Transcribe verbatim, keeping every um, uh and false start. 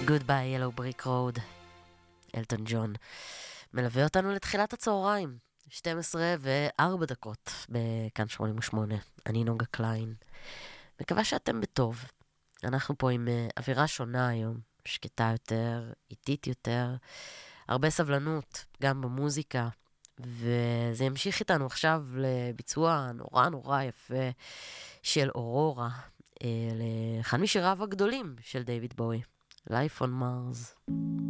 Goodbye Yellow Brick Road, אלטון ג'ון. מלווה אותנו לתחילת הצהריים, שתים עשרה וארבע דקות בכאן שמונים ושמונה. אני נוגה קליין. מקווה שאתם בטוב. אנחנו פה עם uh, אווירה שונה היום, שקטה יותר, איטית יותר, הרבה סבלנות, גם במוזיקה, וזה ימשיך איתנו עכשיו לביצוע נורא נורא יפה של אורורה, uh, לאחד משיריו הגדולים של דיוויד בואי, Life on Mars.